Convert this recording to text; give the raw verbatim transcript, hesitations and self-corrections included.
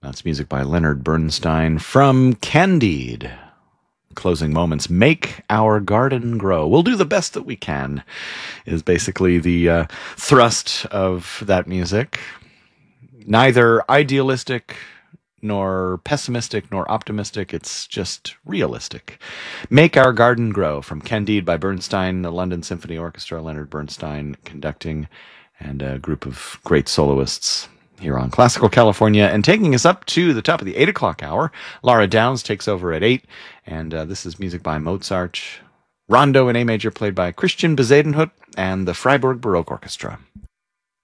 That's music by Leonard Bernstein from Candide. Closing moments. Make our garden grow. We'll do the best that we can, is basically the uh, thrust of that music. Neither idealistic, nor pessimistic, nor optimistic. It's just realistic. Make Our Garden Grow from Candide by Bernstein, the London Symphony Orchestra, Leonard Bernstein conducting, and a group of great soloists here on Classical California. And taking us up to the top of the eight o'clock hour, Laura Downs takes over at eight, and uh, this is music by Mozart, Rondo in A major played by Christian Bezuidenhout and the Freiburg Baroque Orchestra.